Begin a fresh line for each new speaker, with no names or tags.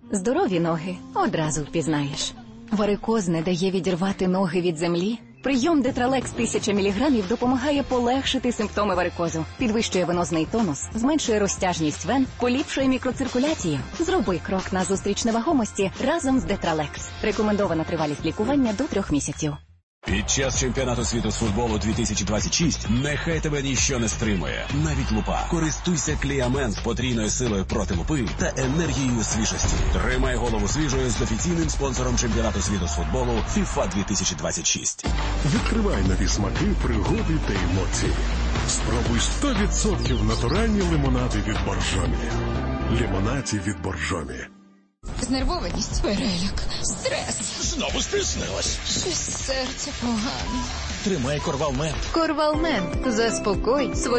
Здорові ноги одразу впізнаєш. Варикоз не дає відірвати ноги від землі? Прийом Детралекс 1000 мг допомагає полегшити симптоми варикозу, підвищує венозний тонус, зменшує розтяжність вен, поліпшує мікроциркуляцію. Зроби крок назустріч невагомості разом з Детралекс. Рекомендована тривалість лікування до 3 місяців.
Під час чемпіонату світу з футболу 2026 нехай тебе ніщо не стримує. Навіть лупа. Користуйся Кліамен з потрійною силою проти лупи та енергією свіжості. Тримай голову свіжою з офіційним спонсором чемпіонату світу з футболу FIFA 2026.
Відкривай нові смаки, пригоди та емоції. Спробуй 100% натуральні лимонади від Боржомі. Лимонаді від Боржомі.
Знервованість, переляк, стрес.
Знову стиснилась.
Щось серце погано.
Тримай Корвалмент.
Корвалмент. Заспокой свої